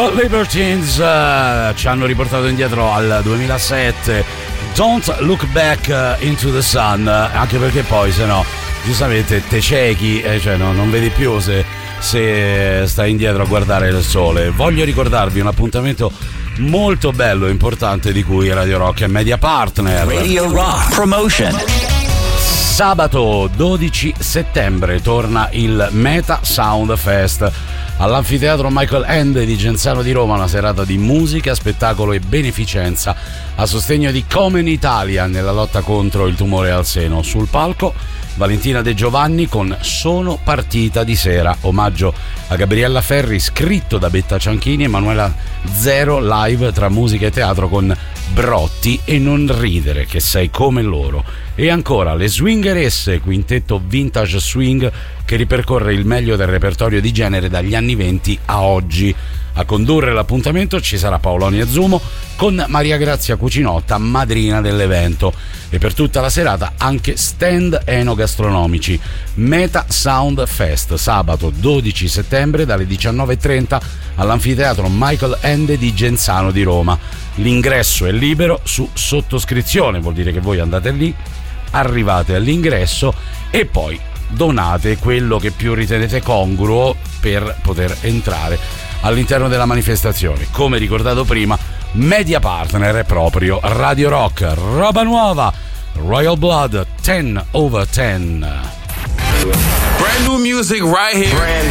The Libertines ci hanno riportato indietro al 2007. Don't Look Back into the Sun, anche perché poi se no giustamente te ciechi, cioè non vedi più se stai indietro a guardare il sole. Voglio ricordarvi un appuntamento molto bello e importante di cui Radio Rock è media partner. Radio Rock Promotion. Sabato 12 settembre torna il Meta Sound Fest all'Anfiteatro Michael Ende di Genzano di Roma, una serata di musica, spettacolo e beneficenza a sostegno di Come Italia nella lotta contro il tumore al seno. Sul palco Valentina De Giovanni con Sono partita di sera, omaggio a Gabriella Ferri scritto da Betta Cianchini, e Manuela Zero live tra musica e teatro con Brotti e Non ridere che sei come loro. E ancora le Swingeresse, quintetto vintage swing che ripercorre il meglio del repertorio di genere dagli anni 20 a oggi. A condurre l'appuntamento ci sarà Paolonia Zumo con Maria Grazia Cucinotta, madrina dell'evento, e per tutta la serata anche stand enogastronomici. Meta Sound Fest, sabato 12 settembre dalle 19.30 all'Anfiteatro Michael Ende di Genzano di Roma. L'ingresso è libero su sottoscrizione, vuol dire che voi andate lì, arrivate all'ingresso e poi donate quello che più ritenete congruo per poter entrare all'interno della manifestazione. Come ricordato prima, media partner è proprio Radio Rock. Roba nuova, Royal Blood 10/10. Brand new music right here.